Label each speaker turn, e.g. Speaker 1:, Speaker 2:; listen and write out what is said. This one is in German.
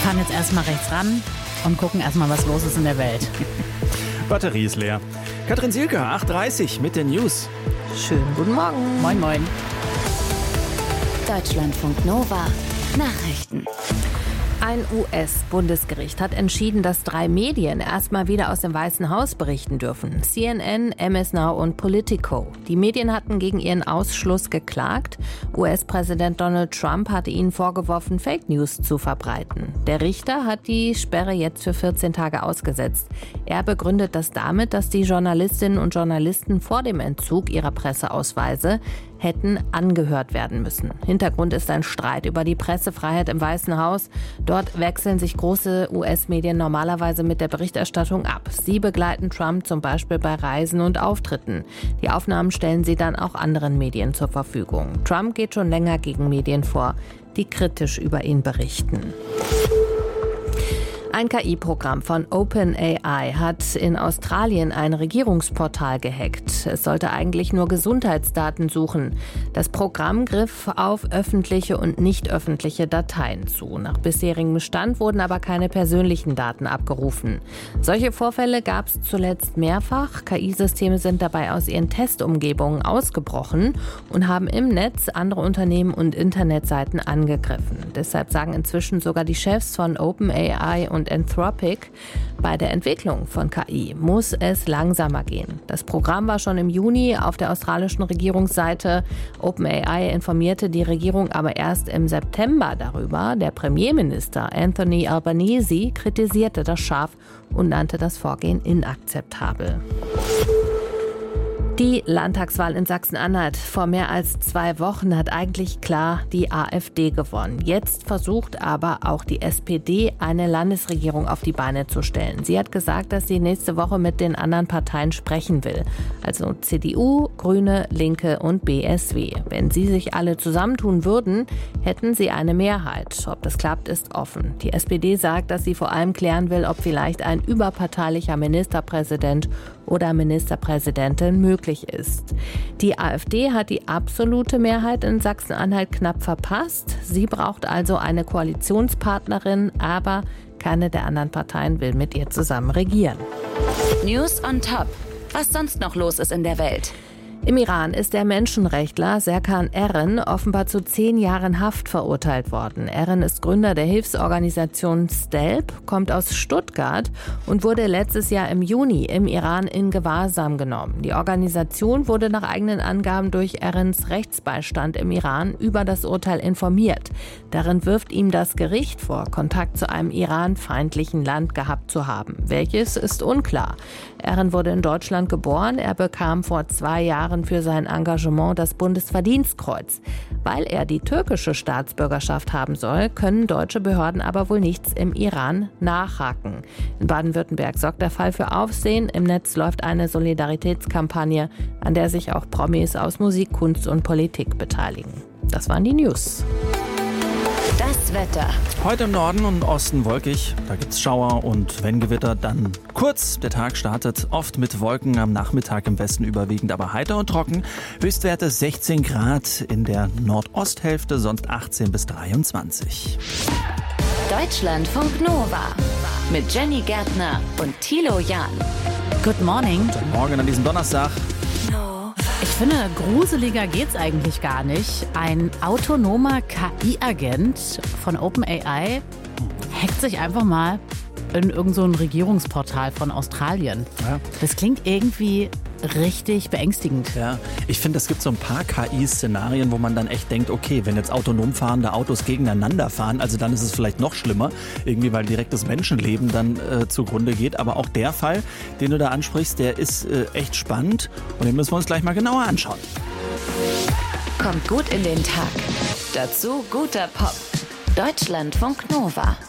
Speaker 1: fahren jetzt erstmal rechts ran und gucken erstmal, was los ist in der Welt.
Speaker 2: Batterie ist leer. Katrin Sielke, 8:30 mit den News.
Speaker 3: Schönen guten Morgen.
Speaker 1: Moin, moin.
Speaker 4: Deutschlandfunk Nova. Nachrichten.
Speaker 3: Ein US-Bundesgericht hat entschieden, dass 3 Medien erstmal wieder aus dem Weißen Haus berichten dürfen. CNN, MS Now und Politico. Die Medien hatten gegen ihren Ausschluss geklagt. US-Präsident Donald Trump hatte ihnen vorgeworfen, Fake News zu verbreiten. Der Richter hat die Sperre jetzt für 14 Tage ausgesetzt. Er begründet das damit, dass die Journalistinnen und Journalisten vor dem Entzug ihrer Presseausweise hätten angehört werden müssen. Hintergrund ist ein Streit über die Pressefreiheit im Weißen Haus. Dort wechseln sich große US-Medien normalerweise mit der Berichterstattung ab. Sie begleiten Trump zum Beispiel bei Reisen und Auftritten. Die Aufnahmen stellen sie dann auch anderen Medien zur Verfügung. Trump geht schon länger gegen Medien vor, die kritisch über ihn berichten. Ein KI-Programm von OpenAI hat in Australien ein Regierungsportal gehackt. Es sollte eigentlich nur Gesundheitsdaten suchen. Das Programm griff auf öffentliche und nicht öffentliche Dateien zu. Nach bisherigem Stand wurden aber keine persönlichen Daten abgerufen. Solche Vorfälle gab es zuletzt mehrfach. KI-Systeme sind dabei aus ihren Testumgebungen ausgebrochen und haben im Netz andere Unternehmen und Internetseiten angegriffen. Deshalb sagen inzwischen sogar die Chefs von OpenAI und Anthropic, bei der Entwicklung von KI muss es langsamer gehen. Das Programm war schon im Juni auf der australischen Regierungsseite. OpenAI informierte die Regierung aber erst im September darüber. Der Premierminister Anthony Albanese kritisierte das scharf und nannte das Vorgehen inakzeptabel. Die Landtagswahl in Sachsen-Anhalt vor mehr als 2 Wochen hat eigentlich klar die AfD gewonnen. Jetzt versucht aber auch die SPD, eine Landesregierung auf die Beine zu stellen. Sie hat gesagt, dass sie nächste Woche mit den anderen Parteien sprechen will. Also CDU, Grüne, Linke und BSW. Wenn sie sich alle zusammentun würden, hätten sie eine Mehrheit. Ob das klappt, ist offen. Die SPD sagt, dass sie vor allem klären will, ob vielleicht ein überparteilicher Ministerpräsident oder Ministerpräsidentin möglich ist. Die AfD hat die absolute Mehrheit in Sachsen-Anhalt knapp verpasst. Sie braucht also eine Koalitionspartnerin, aber keine der anderen Parteien will mit ihr zusammen regieren.
Speaker 4: News on Top. Was sonst noch los ist in der Welt?
Speaker 3: Im Iran ist der Menschenrechtler Serkan Eren offenbar zu 10 Jahren Haft verurteilt worden. Eren ist Gründer der Hilfsorganisation STELP, kommt aus Stuttgart und wurde letztes Jahr im Juni im Iran in Gewahrsam genommen. Die Organisation wurde nach eigenen Angaben durch Erens Rechtsbeistand im Iran über das Urteil informiert. Darin wirft ihm das Gericht vor, Kontakt zu einem iranfeindlichen Land gehabt zu haben. Welches ist unklar. Eren wurde in Deutschland geboren. Er bekam vor 2 Jahren für sein Engagement das Bundesverdienstkreuz. Weil er die türkische Staatsbürgerschaft haben soll, können deutsche Behörden aber wohl nichts im Iran nachhaken. In Baden-Württemberg sorgt der Fall für Aufsehen. Im Netz läuft eine Solidaritätskampagne, an der sich auch Promis aus Musik, Kunst und Politik beteiligen. Das waren die News.
Speaker 4: Das Wetter.
Speaker 2: Heute im Norden und Osten wolkig, da gibt's Schauer und wenn Gewitter, dann kurz. Der Tag startet oft mit Wolken, am Nachmittag im Westen überwiegend aber heiter und trocken. Höchstwerte 16 Grad in der Nordosthälfte, sonst 18 bis 23.
Speaker 4: Deutschlandfunk Nova. Mit Jenny Gärtner und Thilo Jahn.
Speaker 1: Good morning.
Speaker 2: Guten Morgen an diesem Donnerstag.
Speaker 1: Ich finde, gruseliger geht's eigentlich gar nicht. Ein autonomer KI-Agent von OpenAI hackt sich einfach mal in irgend so ein Regierungsportal von Australien.
Speaker 2: Ja.
Speaker 1: Das klingt irgendwie richtig beängstigend.
Speaker 2: Ja, ich finde, es gibt so ein paar KI-Szenarien, wo man dann echt denkt, okay, wenn jetzt autonom fahrende Autos gegeneinander fahren, also dann ist es vielleicht noch schlimmer, irgendwie, weil direkt das Menschenleben dann zugrunde geht. Aber auch der Fall, den du da ansprichst, der ist echt spannend und den müssen wir uns gleich mal genauer anschauen.
Speaker 4: Kommt gut in den Tag. Dazu guter Pop. Deutschlandfunk Nova.